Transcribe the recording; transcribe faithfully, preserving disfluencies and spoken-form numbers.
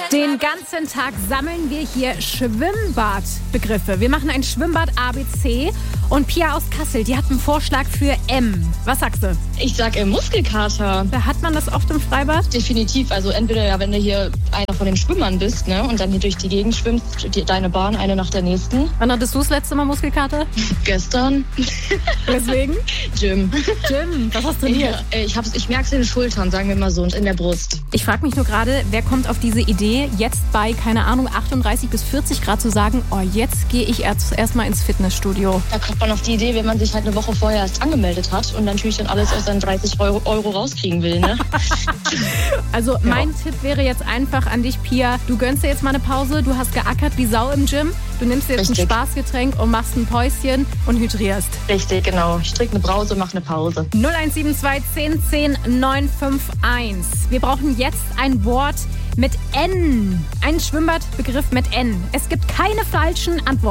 Den ganzen Tag sammeln wir hier Schwimmbadbegriffe. Wir machen ein Schwimmbad-A B C. Und Pia aus Kassel, die hat einen Vorschlag für M. Was sagst du? Ich sag äh, Muskelkater. Da hat man das oft im Freibad? Definitiv. Also entweder ja, wenn du hier einer von den Schwimmern bist, ne, und dann hier durch die Gegend schwimmst, die, deine Bahn, eine nach der nächsten. Wann hattest du das letzte Mal Muskelkater? Gestern. Deswegen? Gym. Gym. Was hast du trainiert? Ich, ich, hab's, ich merk's in den Schultern, sagen wir mal so, und in der Brust. Ich frage mich nur gerade, wer kommt auf diese Idee, jetzt bei, keine Ahnung, achtunddreißig bis vierzig Grad zu sagen, oh, jetzt gehe ich erst, erst mal ins Fitnessstudio. Da kommt man auf die Idee, wenn man sich halt eine Woche vorher erst angemeldet hat und natürlich dann alles aus seinen dreißig Euro, Euro rauskriegen will, ne? Also mein ja. Tipp wäre jetzt einfach an dich, Pia, du gönnst dir jetzt mal eine Pause, du hast geackert wie Sau im Gym, du nimmst dir jetzt Richtig. ein Spaßgetränk und machst ein Päuschen und hydrierst. Richtig, genau. Ich trinke eine Brause, mach eine Pause. null eins sieben zwei zehn zehn neun fünf eins. Wir brauchen jetzt ein Wort mit N. Ein Schwimmbadbegriff mit N. Es gibt keine falschen Antworten.